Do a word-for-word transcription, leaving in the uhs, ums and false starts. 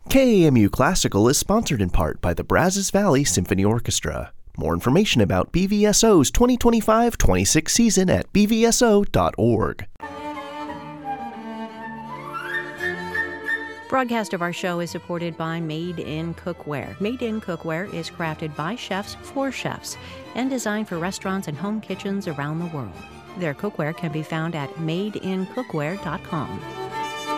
K A M U Classical is sponsored in part by the Brazos Valley Symphony Orchestra. More information about B V S O's twenty twenty-five twenty-six season at b v s o dot org. Broadcast of our show is supported by Made in Cookware. Made in Cookware is crafted by chefs for chefs and designed for restaurants and home kitchens around the world. Their cookware can be found at made in cookware dot com.